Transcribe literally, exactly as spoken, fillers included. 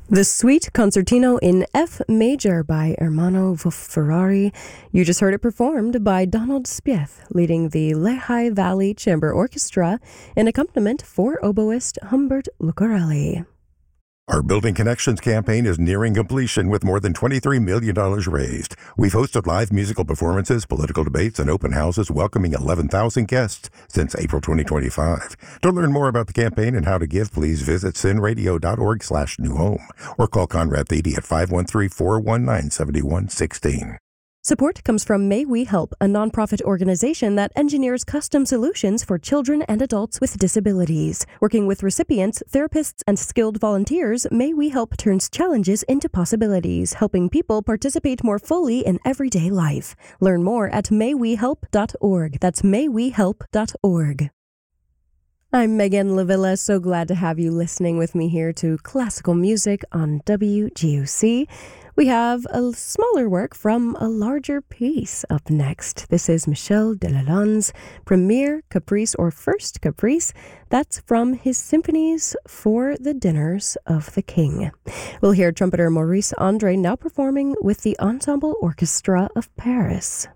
The Suite Concertino in F Major by Ermanno Ferrari. You just heard it performed by Donald Spieth, leading the Lehigh Valley Chamber Orchestra, and accompaniment for oboist Humbert Lucarelli. Our Building Connections campaign is nearing completion with more than twenty-three million dollars raised. We've hosted live musical performances, political debates, and open houses welcoming eleven thousand guests since April twenty twenty-five. To learn more about the campaign and how to give, please visit sinradio.org slash new home or call Conrad Thede at five one three, four one nine, seven one one six. Support comes from May We Help, a nonprofit organization that engineers custom solutions for children and adults with disabilities. Working with recipients, therapists, and skilled volunteers, May We Help turns challenges into possibilities, helping people participate more fully in everyday life. Learn more at may we help dot org. That's may we help dot org. I'm Megan Lavilla, so glad to have you listening with me here to classical music on W G O C. We have a smaller work from a larger piece up next. This is Michel Delalonde's Premier Caprice, or First Caprice. That's from his symphonies for the Dinners of the King. We'll hear trumpeter Maurice Andre now performing with the Ensemble Orchestra of Paris.